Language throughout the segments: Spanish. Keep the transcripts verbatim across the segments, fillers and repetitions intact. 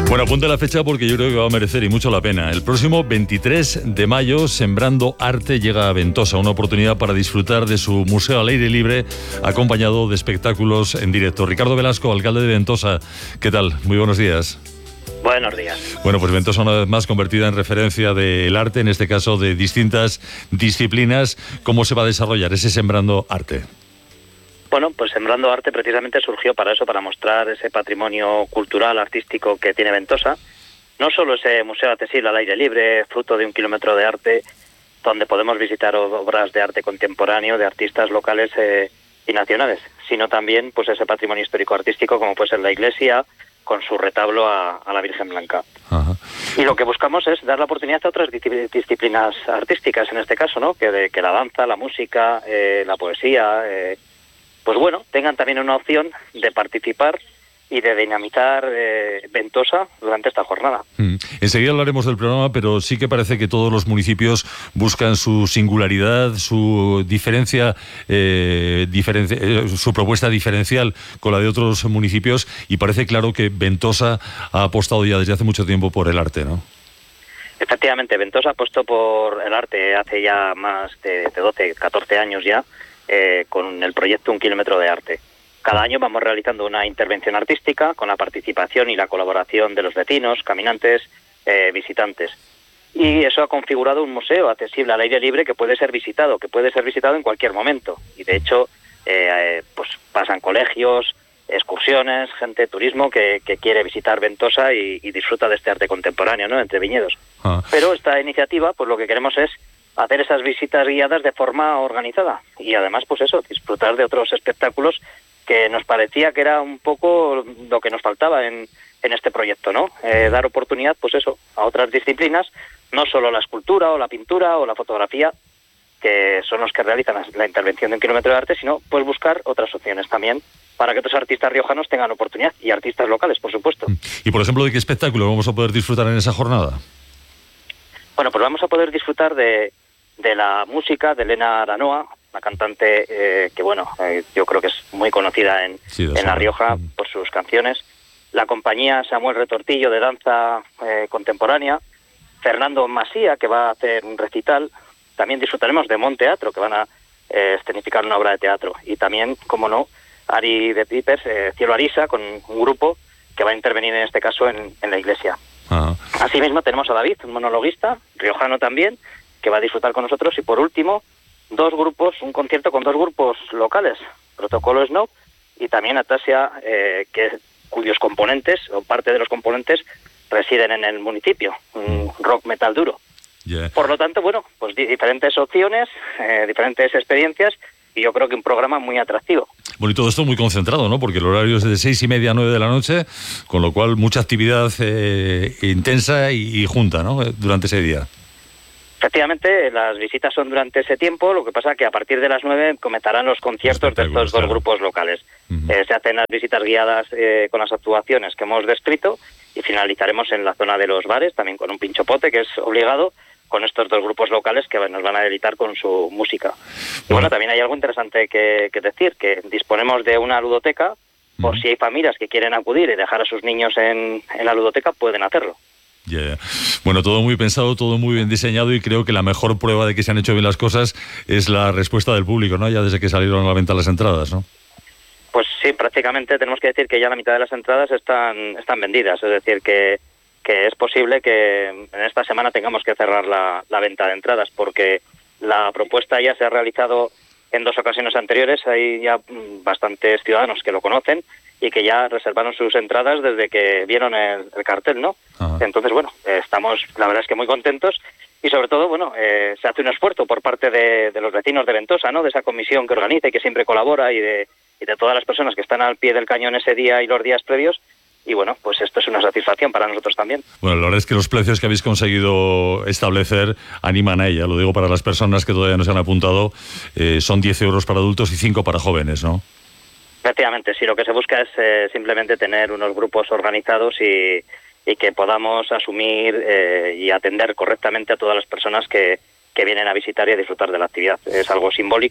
Bueno, apunte la fecha porque yo creo que va a merecer y mucho la pena. El próximo veintitrés de mayo, Sembrando Arte llega a Ventosa, una oportunidad para disfrutar de su museo al aire libre, acompañado de espectáculos en directo. Ricardo Velasco, alcalde de Ventosa, ¿qué tal? Muy buenos días. Buenos días. Bueno, pues Ventosa una vez más convertida en referencia del arte, en este caso de distintas disciplinas. ¿Cómo se va a desarrollar ese Sembrando Arte? Bueno, pues Sembrando Arte precisamente surgió para eso, para mostrar ese patrimonio cultural, artístico que tiene Ventosa. No solo ese museo accesible al aire libre, fruto de un kilómetro de arte, donde podemos visitar obras de arte contemporáneo de artistas locales eh, y nacionales, sino también pues ese patrimonio histórico-artístico como puede ser la iglesia, con su retablo a, a la Virgen Blanca. Ajá. Y lo que buscamos es dar la oportunidad a otras disciplinas artísticas, en este caso, ¿no? Que, de, que la danza, la música, eh, la poesía... Eh, pues bueno, tengan también una opción de participar y de dinamizar eh, Ventosa durante esta jornada. Mm. Enseguida hablaremos del programa, pero sí que parece que todos los municipios buscan su singularidad, su diferencia, eh, diferencia eh, su propuesta diferencial con la de otros municipios, y parece claro que Ventosa ha apostado ya desde hace mucho tiempo por el arte, ¿no? Efectivamente, Ventosa apostó por el arte hace ya más de, de doce, catorce años ya, Eh, con el proyecto Un Kilómetro de Arte. Cada año vamos realizando una intervención artística con la participación y la colaboración de los vecinos, caminantes, eh, visitantes. Y eso ha configurado un museo accesible al aire libre que puede ser visitado, que puede ser visitado en cualquier momento. Y de hecho, eh, eh, pues pasan colegios, excursiones, gente de turismo que, que quiere visitar Ventosa y, y disfruta de este arte contemporáneo, ¿no? Entre viñedos. Ah. Pero esta iniciativa, pues lo que queremos es hacer esas visitas guiadas de forma organizada y además pues eso, disfrutar de otros espectáculos que nos parecía que era un poco lo que nos faltaba en, en este proyecto, ¿no? Eh, dar oportunidad pues eso, a otras disciplinas, no solo la escultura o la pintura o la fotografía, que son los que realizan la, la intervención de Un Kilómetro de Arte, sino pues buscar otras opciones también para que otros artistas riojanos tengan oportunidad y artistas locales, por supuesto. Y por ejemplo, ¿de qué espectáculo vamos a poder disfrutar en esa jornada? Bueno, pues vamos a poder disfrutar de de la música de Elena Aranoa, una cantante eh, que, bueno, eh, yo creo que es muy conocida en, sí, en La Rioja mm. por sus canciones. La compañía Samuel Retortillo de danza eh, contemporánea, Fernando Masía, que va a hacer un recital. También disfrutaremos de Mon Teatro, que van a eh, escenificar una obra de teatro. Y también, como no, Ari de Pipers, eh, Cielo Arisa, con un grupo que va a intervenir en este caso en, en la iglesia. Ajá. Asimismo tenemos a David, un monologuista, riojano también, que va a disfrutar con nosotros, y por último, dos grupos, un concierto con dos grupos locales, Protocolo Snow y también Atasia, eh, que cuyos componentes, o parte de los componentes, residen en el municipio, un rock metal duro. Yeah. Por lo tanto, bueno, pues diferentes opciones, eh, diferentes experiencias, y yo creo que un programa muy atractivo. Bueno, y todo esto muy concentrado, ¿no? Porque el horario es de seis y media a nueve de la noche, con lo cual mucha actividad eh, intensa y, y junta, ¿no? Durante ese día. Efectivamente, las visitas son durante ese tiempo, lo que pasa que a partir de las nueve comenzarán los conciertos de estos dos claro. grupos locales. Uh-huh. Eh, se hacen las visitas guiadas eh, con las actuaciones que hemos descrito y finalizaremos en la zona de los bares, también con un pinchopote que es obligado, con estos dos grupos locales que nos van a deleitar con su música. Y bueno, también hay algo interesante que, que decir, que disponemos de una ludoteca, uh-huh. por si hay familias que quieren acudir y dejar a sus niños en, en la ludoteca, pueden hacerlo. Yeah. Bueno, todo muy pensado, todo muy bien diseñado, y creo que la mejor prueba de que se han hecho bien las cosas es la respuesta del público, ¿no? Ya desde que salieron a la venta las entradas, ¿no? Pues sí, prácticamente tenemos que decir que ya la mitad de las entradas están están vendidas, es decir, que, que es posible que en esta semana tengamos que cerrar la, la venta de entradas, porque la propuesta ya se ha realizado en dos ocasiones anteriores, hay ya bastantes ciudadanos que lo conocen y que ya reservaron sus entradas desde que vieron el, el cartel, ¿no? Ajá. Entonces, bueno, eh, estamos, la verdad es que muy contentos, y sobre todo, bueno, eh, se hace un esfuerzo por parte de, de los vecinos de Ventosa, ¿no? De esa comisión que organiza y que siempre colabora, y de, y de todas las personas que están al pie del cañón ese día y los días previos. Y bueno, pues esto es una satisfacción para nosotros también. Bueno, la verdad es que los precios que habéis conseguido establecer animan a ella. Lo digo para las personas que todavía no se han apuntado. Eh, son diez euros para adultos y cinco para jóvenes, ¿no? Efectivamente, sí, lo que se busca es eh, simplemente tener unos grupos organizados y, y que podamos asumir eh, y atender correctamente a todas las personas que, que vienen a visitar y a disfrutar de la actividad. Es algo simbólico,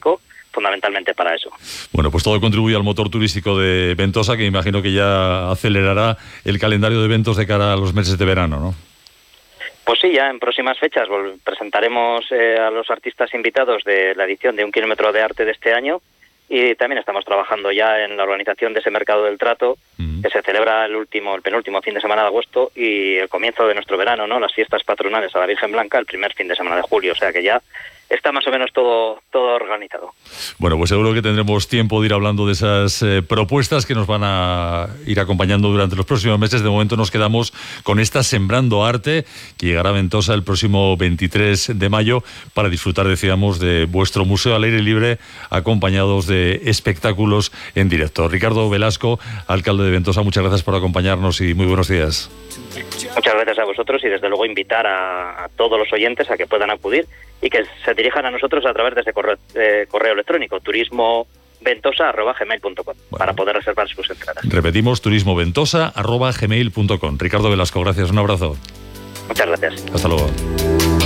fundamentalmente para eso. Bueno, pues todo contribuye al motor turístico de Ventosa, que imagino que ya acelerará el calendario de eventos de cara a los meses de verano, ¿no? Pues sí, ya en próximas fechas presentaremos eh, a los artistas invitados de la edición de Un Kilómetro de Arte de este año, y también estamos trabajando ya en la organización de ese mercado del trato, mm. que se celebra el último, el penúltimo fin de semana de agosto, y el comienzo de nuestro verano, ¿no? Las fiestas patronales a la Virgen Blanca el primer fin de semana de julio, o sea que ya está más o menos todo, todo organizado. Bueno, pues seguro que tendremos tiempo de ir hablando de esas eh, propuestas que nos van a ir acompañando durante los próximos meses. De momento nos quedamos con esta Sembrando Arte, que llegará a Ventosa el próximo veintitrés de mayo para disfrutar, decíamos, de vuestro museo al aire libre, acompañados de espectáculos en directo. Ricardo Velasco, alcalde de Ventosa, muchas gracias por acompañarnos y muy buenos días. Muchas gracias a vosotros, y desde luego invitar a, a todos los oyentes a que puedan acudir y que se dirijan a nosotros a través de ese correo, eh, correo electrónico turismo ventosa arroba gmail punto com, bueno, para poder reservar sus entradas. Repetimos, turismo ventosa arroba gmail punto com. Ricardo Velasco, gracias, un abrazo. Muchas gracias. Hasta luego.